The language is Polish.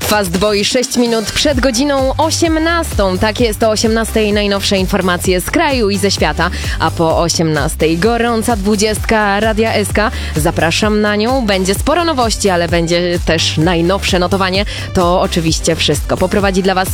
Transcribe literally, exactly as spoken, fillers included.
Fast Boy sześć minut przed godziną osiemnastą. Tak jest, o osiemnastej najnowsze informacje z kraju i ze świata, a po osiemnastej gorąca dwudziestka Radia S K. Zapraszam na nią. Będzie sporo nowości, ale będzie też najnowsze notowanie. To oczywiście wszystko. Poprowadzi dla Was